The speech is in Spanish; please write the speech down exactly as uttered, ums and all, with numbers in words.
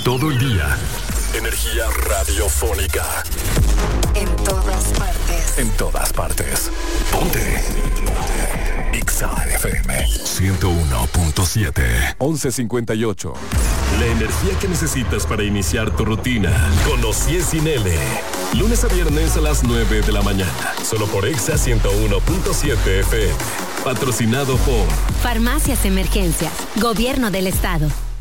Todo el día. Energía radiofónica. En todas partes. En todas partes. Ponte. Ponte. Ixa F M ciento uno punto siete. once cincuenta y ocho. La energía que necesitas para iniciar tu rutina. Conocí sin L. Lunes a viernes a las nueve de la mañana. Solo por Ixa ciento uno punto siete F M. Patrocinado por Farmacias Emergencias. Gobierno del Estado.